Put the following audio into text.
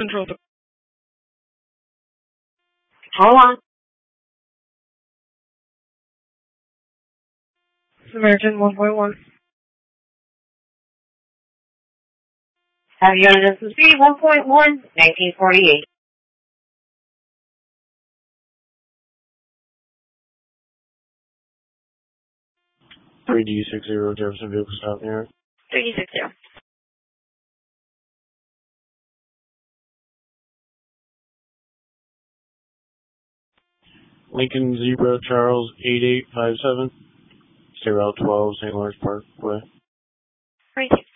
Central. Hold on. American 1.1. Have you unit SSB 1.1, 1948. Three D60 Jeffersonville, South New York. 3D60. Lincoln Zebra Charles 8857, Route 12, St. Lawrence Parkway. Great.